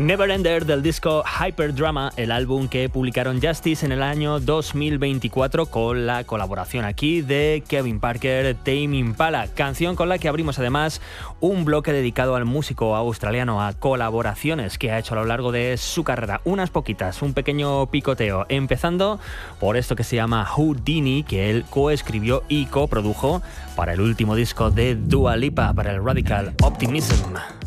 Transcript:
Neverender del disco Hyperdrama, el álbum que publicaron Justice en el año 2024 con la colaboración aquí de Kevin Parker, Tame Impala, canción con la que abrimos además un bloque dedicado al músico australiano, a colaboraciones que ha hecho a lo largo de su carrera, unas poquitas, un pequeño picoteo, empezando por esto que se llama Houdini, que él coescribió y coprodujo para el último disco de Dua Lipa, para el Radical Optimism.